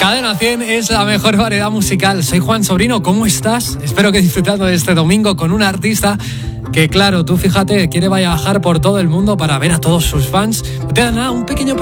Cadena 100 es la mejor variedad musical. Soy Juan Sobrino, ¿cómo estás? Espero que disfrutando de este domingo con un artista que, claro, tú fíjate, quiere viajar por todo el mundo para ver a todos sus fans. No te da nada, un pequeño